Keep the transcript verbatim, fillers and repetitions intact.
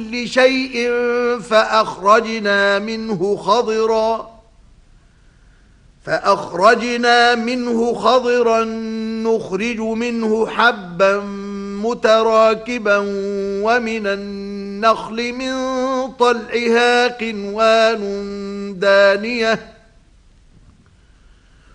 شيء فأخرجنا منه خضرا فأخرجنا منه خضرا نخرج منه حبا متراكبا ومن النخل من طلعها قنوان دانية